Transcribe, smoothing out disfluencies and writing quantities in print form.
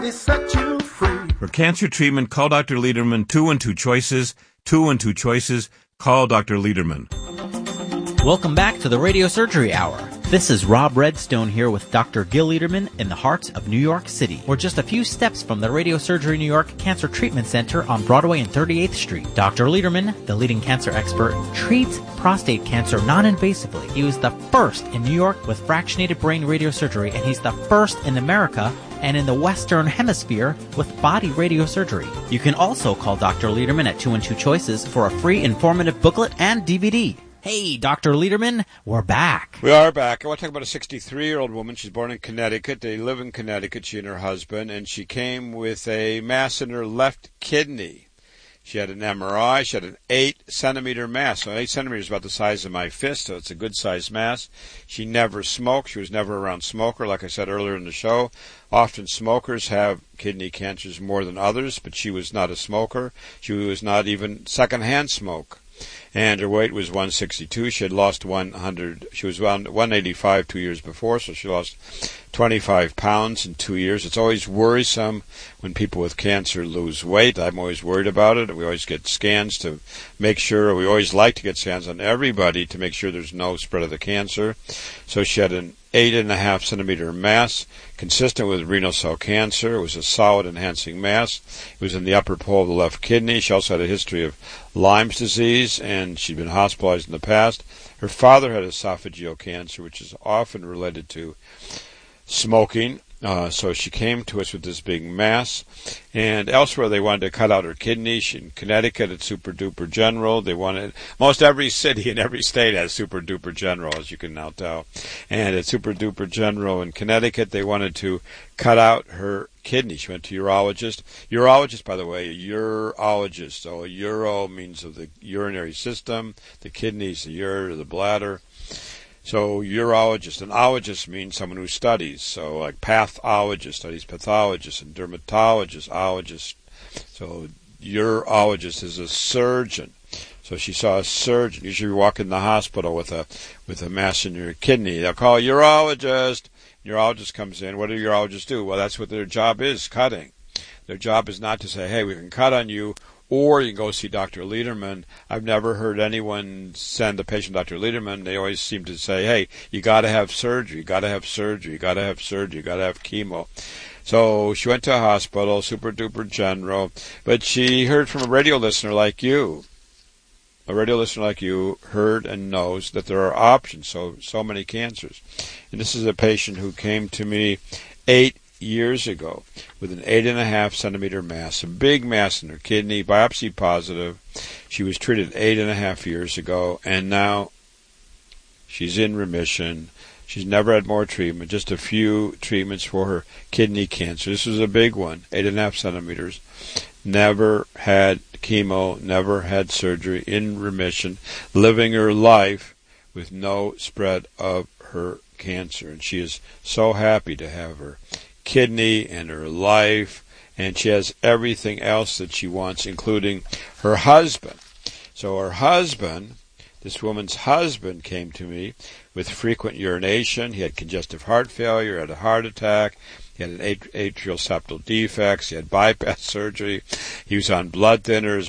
set you free. For cancer treatment, call Dr. Lederman. 2 and 2 choices. 2 and 2 choices. Call Dr. Lederman. Welcome back to the Radio Surgery Hour. This is Rob Redstone here with Dr. Gil Lederman in the heart of New York City. We're just a few steps from the Radio Surgery New York Cancer Treatment Center on Broadway and 38th Street. Dr. Lederman, the leading cancer expert, treats prostate cancer non-invasively. He was the first in New York with fractionated brain radiosurgery, and he's the first in America and in the Western Hemisphere with body radiosurgery. You can also call Dr. Lederman at 2 and 2 choices for a free informative booklet and DVD. Hey, Dr. Lederman, we're back. We are back. I want to talk about a 63-year-old woman. She's born in Connecticut. They live in Connecticut, she and her husband, and she came with a mass in her left kidney. She had an MRI. She had an 8-centimeter mass. So 8 centimeters is about the size of my fist, so it's a good-sized mass. She never smoked. She was never around smoker, like I said earlier in the show. Often smokers have kidney cancers more than others, but she was not a smoker. She was not even secondhand smoke. And her weight was 162. She had lost 100. She was 185 2 years before, so she lost 25 pounds in 2 years. It's always worrisome when people with cancer lose weight. I'm always worried about it. We always get scans to make sure. We always like to get scans on everybody to make sure there's no spread of the cancer. So she had an 8.5 centimeter mass, consistent with renal cell cancer. It was a solid enhancing mass. It was in the upper pole of the left kidney. She also had a history of Lyme's disease, and she'd been hospitalized in the past. Her father had esophageal cancer, which is often related to smoking. So she came to us with this big mass. And elsewhere, they wanted to cut out her kidney. In Connecticut, it's Super Duper General. They wanted, most every city in every state has Super Duper General, as you can now tell. And at Super Duper General in Connecticut, they wanted to cut out her kidney. She went to urologist. Urologist, by the way, a urologist. So a uro means of the urinary system. The kidneys, the ureter, the bladder. So urologist, and ologist means someone who studies. So like pathologist studies pathologists, and dermatologist, ologist. So urologist is a surgeon. So she saw a surgeon. Usually you walk in the hospital with a mass in your kidney. They'll call a urologist. Urologist comes in. What do urologists do? Well, that's what their job is, cutting. Their job is not to say, hey, we can cut on you, or you can go see Dr. Lederman. I've never heard anyone send a patient to Dr. Lederman. They always seem to say, hey, you got to have surgery, you got to have surgery, you got to have surgery, you got to have chemo. So she went to a hospital, Super Duper General, but she heard from a radio listener like you. A radio listener like you heard and knows that there are options, so many cancers. And this is a patient who came to me 8 years ago with an 8.5 centimeter mass, a big mass in her kidney, biopsy positive. She was treated 8.5 years ago, and now she's in remission. She's never had more treatment, just a few treatments for her kidney cancer. This was a big one, 8.5 centimeters. Never had chemo, never had surgery, in remission, living her life with no spread of her cancer. And she is so happy to have her kidney and her life, and she has everything else that she wants, including her husband. So her husband, this woman's husband, came to me with frequent urination. He had congestive heart failure, had a heart attack, he had an atrial septal defects, he had bypass surgery, he was on blood thinners,